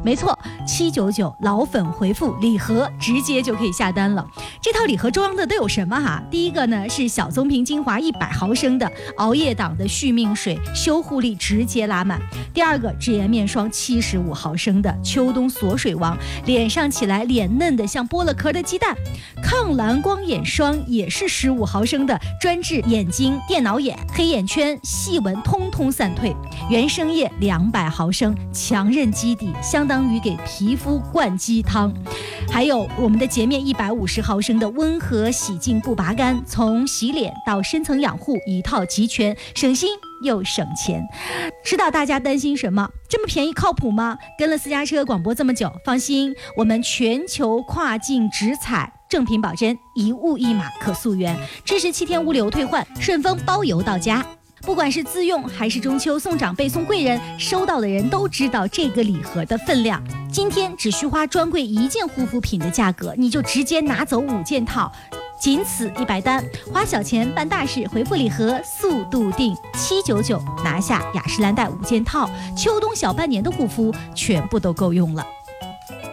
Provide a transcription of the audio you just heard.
没错，799老粉回复礼盒，直接就可以下单了。这套礼盒装的都有什么哈？第一个呢是小棕瓶精华100毫升的熬夜党的续命水，修护力直接拉满。第二个脂颜面霜75毫升的秋冬锁水王，脸上起来脸嫩的像剥了壳的鸡蛋。抗蓝光眼霜也是15毫升的，专治眼睛、电脑眼、黑眼圈、细纹通通散退。原生液200毫升，强韧基底，相当于给皮肤灌鸡汤。还有我们的洁面150毫升的温和洗净不拔干，从洗脸到深层养护一套齐全，省心又省钱。知道大家担心什么？这么便宜靠谱吗？跟了私家车广播这么久，放心，我们全球跨境直采，正品保真，1物1码可溯源，支持7天物流退换，顺丰包邮到家。不管是自用还是中秋送长辈送贵人，收到的人都知道这个礼盒的分量。今天只需花专柜1件护肤品的价格，你就直接拿走5件套，仅此100单，花小钱办大事，回复礼盒速度定799，拿下雅诗兰黛5件套，秋冬小半年的护肤全部都够用了。